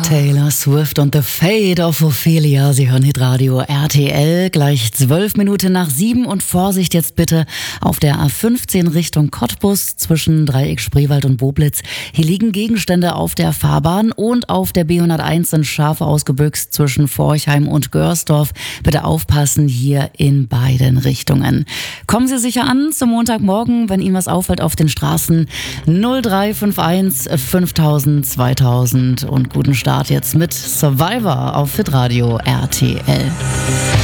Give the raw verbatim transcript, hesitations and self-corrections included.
Taylor Swift und The Fate of Ophelia. Sie hören Hitradio R T L, gleich zwölf Minuten nach sieben. Und Vorsicht jetzt bitte auf der A fünfzehn Richtung Cottbus zwischen Dreieck Spreewald und Boblitz. Hier liegen Gegenstände auf der Fahrbahn und auf der B hunderteins sind Schafe ausgebüxt zwischen Forchheim und Görsdorf. Bitte aufpassen hier in beiden Richtungen. Kommen Sie sicher an zum Montagmorgen, wenn Ihnen was auffällt auf den Straßen. null drei fünf eins fünftausend zweitausend und guten Start jetzt mit Survivor auf Hitradio R T L.